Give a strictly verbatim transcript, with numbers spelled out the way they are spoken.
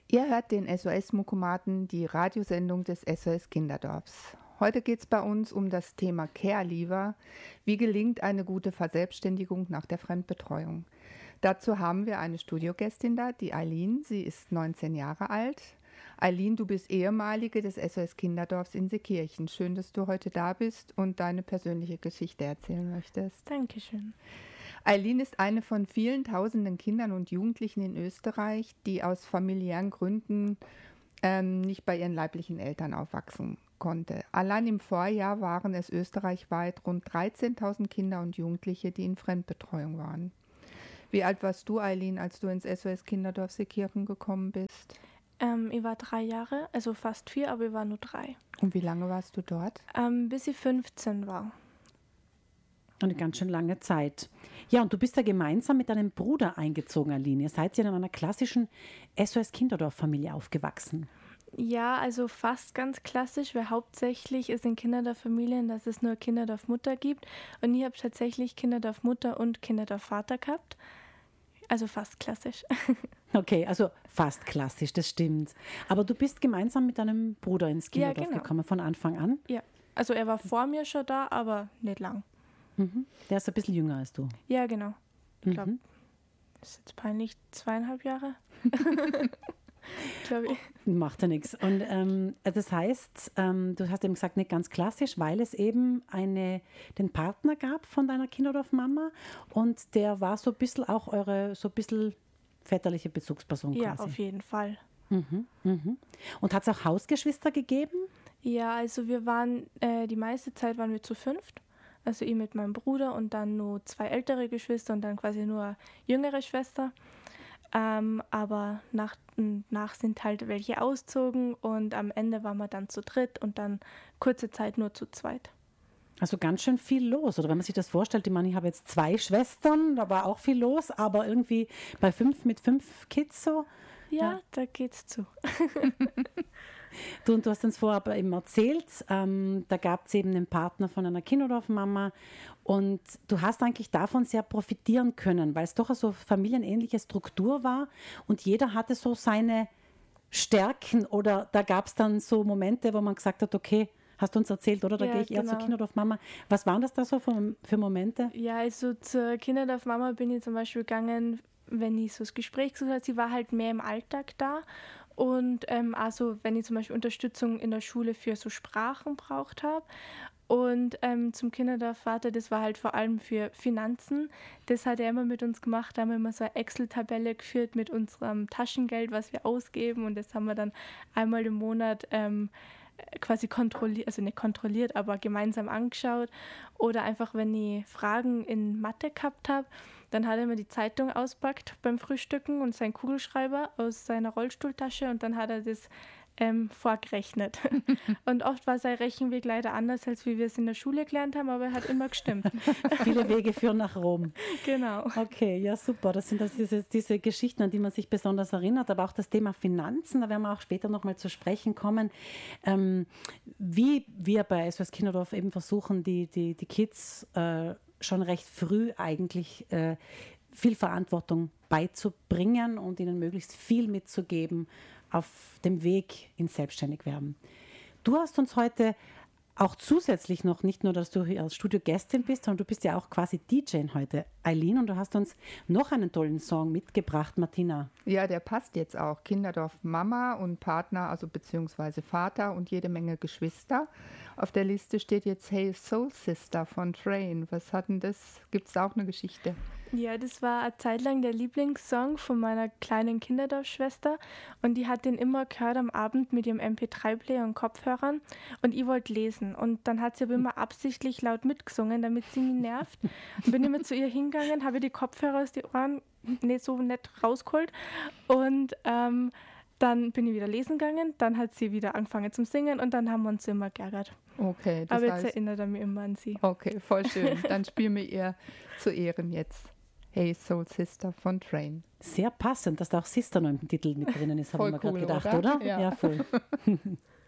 Ihr hört den S O S-Muckomaten, die Radiosendung des S O S Kinderdorfs. Heute geht es bei uns um das Thema Care Leaver. Wie gelingt eine gute Verselbstständigung nach der Fremdbetreuung? Dazu haben wir eine Studiogästin da, die Eileen. Sie ist neunzehn Jahre alt. Eileen, du bist ehemalige des S O S Kinderdorfs in Seekirchen. Schön, dass du heute da bist und deine persönliche Geschichte erzählen möchtest. Dankeschön. Eileen ist eine von vielen tausenden Kindern und Jugendlichen in Österreich, die aus familiären Gründen ähm, nicht bei ihren leiblichen Eltern aufwachsen konnte. Allein im Vorjahr waren es österreichweit rund dreizehntausend Kinder und Jugendliche, die in Fremdbetreuung waren. Wie alt warst du, Eileen, als du ins S O S Kinderdorf Seekirchen gekommen bist? Ähm, ich war drei Jahre, also fast vier, aber ich war nur drei. Und wie lange warst du dort? Ähm, bis ich fünfzehn war. Eine ganz schön lange Zeit. Ja, und du bist ja gemeinsam mit deinem Bruder eingezogen, Aline. Ihr seid ja in einer klassischen S O S-Kinderdorf-Familie aufgewachsen. Ja, also fast ganz klassisch, weil hauptsächlich ist in Kinderdorf-Familien, dass es nur Kinderdorf-Mutter gibt. Und ich habe tatsächlich Kinderdorf-Mutter und Kinderdorf-Vater gehabt. Also fast klassisch. Okay, also fast klassisch, das stimmt. Aber du bist gemeinsam mit deinem Bruder ins Kinderdorf ja, genau. gekommen, von Anfang an? Ja, also er war vor mir schon da, aber nicht lang. Mhm. Der ist ein bisschen jünger als du. Ja, genau. Ich glaube, Mhm. das ist jetzt peinlich, zweieinhalb Jahre. Glaube ich. Macht ja nichts. Und ähm, das heißt, ähm, du hast eben gesagt, nicht ganz klassisch, weil es eben eine, den Partner gab von deiner Kinderdorf-Mama und der war so ein bisschen auch eure, so ein bisschen väterliche Bezugsperson Ja, quasi. auf jeden Fall. Mhm, mhm. Und hat es auch Hausgeschwister gegeben? Ja, also wir waren, äh, die meiste Zeit waren wir zu fünft. Also ich mit meinem Bruder und dann nur zwei ältere Geschwister und dann quasi nur eine jüngere Schwester. Ähm, aber nach, nach sind halt welche auszogen und am Ende waren wir dann zu dritt und dann kurze Zeit nur zu zweit. Also ganz schön viel los, oder wenn man sich das vorstellt, ich meine, ich habe jetzt zwei Schwestern, da war auch viel los, aber irgendwie bei fünf mit fünf Kids so. Ja, Ja. da geht's zu. Du, und du hast uns vorher aber eben erzählt, ähm, da gab es eben einen Partner von einer Kinderdorf-Mama und du hast eigentlich davon sehr profitieren können, weil es doch eine so familienähnliche Struktur war und jeder hatte so seine Stärken oder da gab es dann so Momente, wo man gesagt hat, okay, hast du uns erzählt, oder? Da Ja, gehe ich eher genau. zur Kinderdorf-Mama. Was waren das da so für, für Momente? Ja, also zur Kinderdorf-Mama bin ich zum Beispiel gegangen, wenn ich so das Gespräch gesucht habe. Sie war halt mehr im Alltag da. Und ähm, also wenn ich zum Beispiel Unterstützung in der Schule für so Sprachen braucht habe. Und ähm, zum Kinderdorfvater, das war halt vor allem für Finanzen. Das hat er immer mit uns gemacht. Da haben wir immer so eine Excel-Tabelle geführt mit unserem Taschengeld, was wir ausgeben. Und das haben wir dann einmal im Monat ähm, quasi kontrolliert, also nicht kontrolliert, aber gemeinsam angeschaut. Oder einfach, wenn ich Fragen in Mathe gehabt habe, dann hat er mir die Zeitung auspackt beim Frühstücken und seinen Kugelschreiber aus seiner Rollstuhltasche und dann hat er das ähm, vorgerechnet. Und oft war sein Rechenweg leider anders, als wie wir es in der Schule gelernt haben, aber er hat immer gestimmt. Viele Wege führen nach Rom. Genau. Okay, ja super. Das sind das diese, diese Geschichten, an die man sich besonders erinnert, aber auch das Thema Finanzen, da werden wir auch später nochmal zu sprechen kommen. Ähm, wie wir bei S O S Kinderdorf eben versuchen, die, die, die Kids äh, schon recht früh eigentlich äh, viel Verantwortung beizubringen und ihnen möglichst viel mitzugeben auf dem Weg ins Selbstständigwerden. Du hast uns heute auch zusätzlich noch, nicht nur, dass du hier als Studiogästin bist, sondern du bist ja auch quasi D J heute, Eileen, und du hast uns noch einen tollen Song mitgebracht, Martina. Ja, der passt jetzt auch. Kinderdorf Mama und Partner, also beziehungsweise Vater und jede Menge Geschwister. Auf der Liste steht jetzt Hey Soul Sister von Train. Was hat denn das? Gibt es da auch eine Geschichte? Ja, das war eine Zeit lang der Lieblingssong von meiner kleinen Kinderdorfschwester und die hat den immer gehört am Abend mit ihrem M P drei Player und Kopfhörern und ich wollte lesen und dann hat sie aber immer absichtlich laut mitgesungen, damit sie mich nervt. Und bin immer zu ihr hingegangen, habe ihr die Kopfhörer aus den Ohren nicht so nett rausgeholt und ähm, dann bin ich wieder lesen gegangen, dann hat sie wieder angefangen zum Singen und dann haben wir uns immer geärgert. Okay, das aber jetzt heißt, erinnert er mich immer an sie. Okay, voll schön. Dann spielen wir ihr zu Ehren jetzt Hey Soul Sister von Train. Sehr passend, dass da auch Sister noch im Titel mit drinnen ist, habe ich mir Voll gerade cool, gedacht, oder? oder? Ja. Ja, voll.